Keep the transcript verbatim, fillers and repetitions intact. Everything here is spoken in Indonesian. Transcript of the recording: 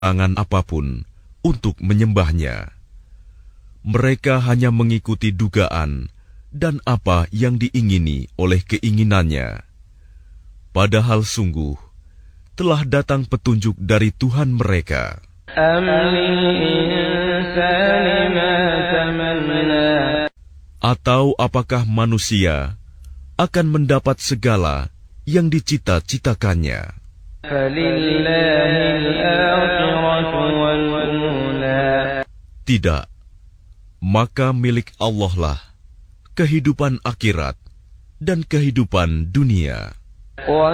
tangan apapun untuk menyembahnya. Mereka hanya mengikuti dugaan dan apa yang diingini oleh keinginannya. Padahal sungguh telah datang petunjuk dari Tuhan mereka. Atau apakah manusia akan mendapat segala yang dicita-citakannya? Tidak, maka milik Allah lah kehidupan akhirat dan kehidupan dunia.